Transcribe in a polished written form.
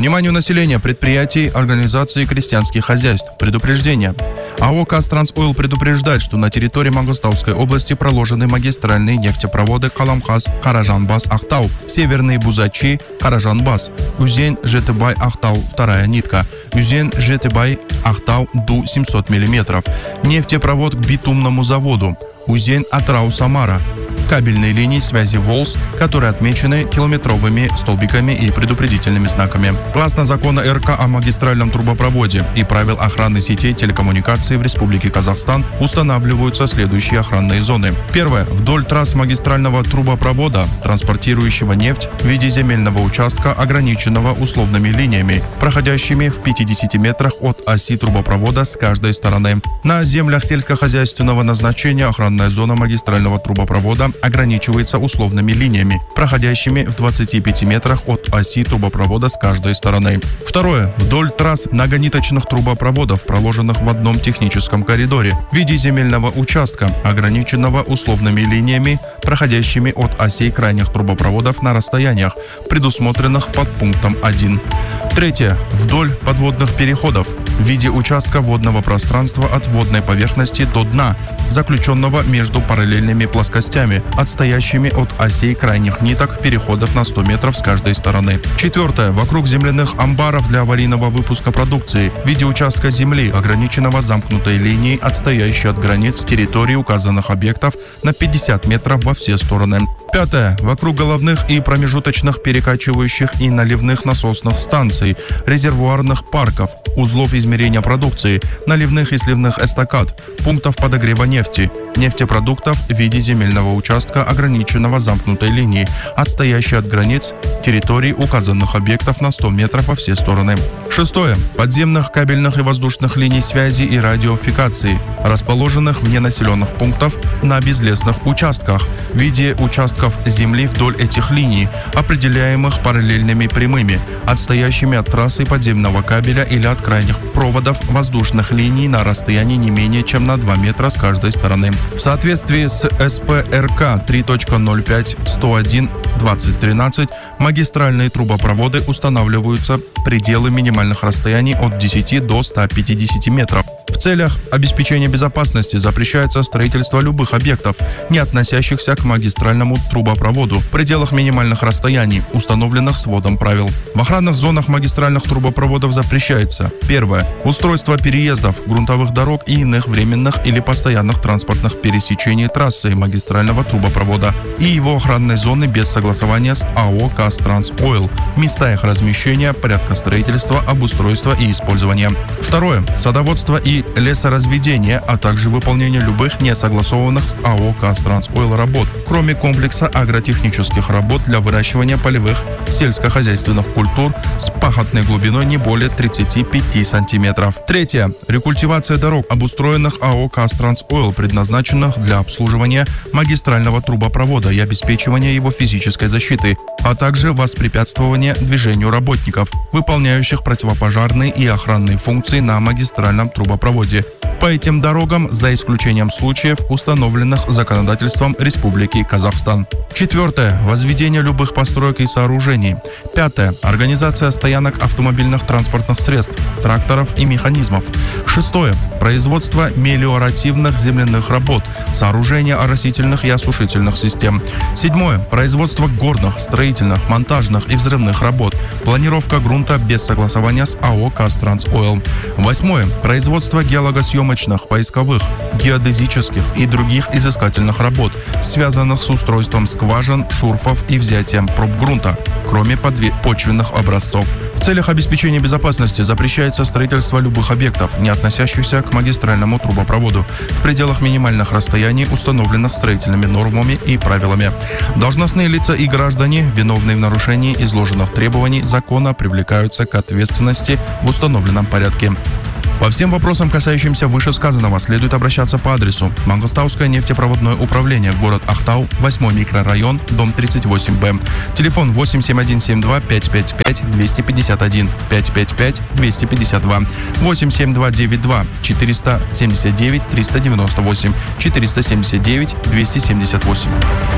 Вниманию населения, предприятий, организаций и крестьянских хозяйств. Предупреждение. АО «Казтрансойл» предупреждает, что на территории Мангостауской области проложены магистральные нефтепроводы Каламкас, Каражанбас, Ахтау, Северный Бузачи, Каражанбас, Узен, Жетыбай, Ахтау, вторая нитка, Узен, Жетыбай, Ахтау, Ду 700 мм, нефтепровод к битумному заводу, Узен, Атрау, Самара, кабельные линии связи ВОЛС, которые отмечены километровыми столбиками и предупредительными знаками. Согласно закона РК о магистральном трубопроводе и правил охраны сетей телекоммуникаций в Республике Казахстан устанавливаются следующие охранные зоны. Первое. Вдоль трасс магистрального трубопровода, транспортирующего нефть в виде земельного участка, ограниченного условными линиями, проходящими в 50 метрах от оси трубопровода с каждой стороны. На землях сельскохозяйственного назначения охранная зона магистрального трубопровода ограничивается условными линиями, проходящими в 25 метрах от оси трубопровода с каждой стороны. Второе. Вдоль трасс многониточных трубопроводов, проложенных в одном техническом коридоре, в виде земельного участка, ограниченного условными линиями, проходящими от осей крайних трубопроводов на расстояниях, предусмотренных под пунктом 1. Третье. Вдоль подводных переходов, в виде участка водного пространства от водной поверхности до дна, заключенного между параллельными плоскостями, отстоящими от осей крайних ниток переходов на 100 метров с каждой стороны. Четвертое. Вокруг земляных амбаров для аварийного выпуска продукции, в виде участка земли, ограниченного замкнутой линией, отстоящей от границ территории указанных объектов на 50 метров во все стороны. Пятое. Вокруг головных и промежуточных перекачивающих и наливных насосных станций, резервуарных парков, узлов измерения продукции, наливных и сливных эстакад, пунктов подогрева нефти, нефтепродуктов в виде земельного участка, ограниченного замкнутой линией, отстоящей от границ территорий указанных объектов на 100 метров во все стороны. Шестое. Подземных кабельных и воздушных линий связи и радиофикации, расположенных вне населенных пунктов на безлесных участках, в виде участков земли вдоль этих линий, определяемых параллельными прямыми, отстоящими от трассы подземного кабеля или от крайних проводов воздушных линий на расстоянии не менее чем на 2 метра с каждой стороны. В соответствии с СП РК 3.05-101-2013 магистральные трубопроводы устанавливаются пределы минимальных расстояний от 10 до 150 метров. В целях обеспечения безопасности запрещается строительство любых объектов, не относящихся к магистральному трубопроводу, в пределах минимальных расстояний, установленных сводом правил. В охранных зонах магистральных трубопроводов запрещается: первое. Устройство переездов, грунтовых дорог и иных временных или постоянных транспортных пересечений трассы магистрального трубопровода и его охранной зоны без согласования с АО «Казтрансойл», места их размещения, порядка строительства, обустройства и использования. Второе. Садоводство и лесоразведение, а также выполнение любых несогласованных с АО «Казтрансойл» работ, кроме комплекса агротехнических работ для выращивания полевых сельскохозяйственных культур с пахотной глубиной не более 35 сантиметров. Третье. Рекультивация дорог, обустроенных АО «Казтрансойл», предназначенных для обслуживания магистрального трубопровода и обеспечивания его физической защиты, а также воспрепятствование движению работников, выполняющих противопожарные и охранные функции на магистральном трубопроводе по этим дорогам, за исключением случаев, установленных законодательством Республики Казахстан. Четвертое. Возведение любых построек и сооружений. Пятое. Организация стоянок автомобильных транспортных средств, тракторов и механизмов. Шестое. Производство мелиоративных земляных работ, сооружения оросительных и осушительных систем. Седьмое. Производство горных, строительных, монтажных и взрывных работ. Планировка грунта без согласования с АО «Казтрансойл». Восьмое. Производство геологосъемочных, поисковых, геодезических и других изыскательных работ, связанных с устройством скважин, шурфов и взятием проб грунта, кроме почвенных образцов. В целях обеспечения безопасности запрещается строительство любых объектов, не относящихся к магистральному трубопроводу, в пределах минимальных расстояний, установленных строительными нормами и правилами. Должностные лица и граждане, виновные в нарушении изложенных требований закона, привлекаются к ответственности в установленном порядке. По всем вопросам, касающимся вышесказанного, следует обращаться по адресу: Мангостауское нефтепроводное управление, город Ахтау, 8 микрорайон, дом 38Б. Телефон 87172 555 251 555 252, 87292 479 398 479 278.